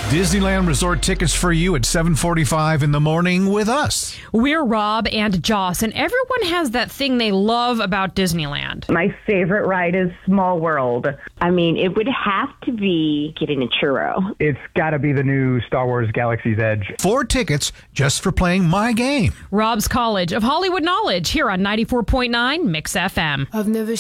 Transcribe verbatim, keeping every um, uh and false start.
Disneyland Resort tickets for you at seven forty-five in the morning with us. We're Rob and Joss, and everyone has that thing they love about Disneyland. My favorite ride is Small World. I mean, it would have to be getting a churro. It's got to be the new Star Wars Galaxy's Edge. Four tickets just for playing my game. Rob's College of Hollywood Knowledge here on ninety-four point nine Mix F M. I've never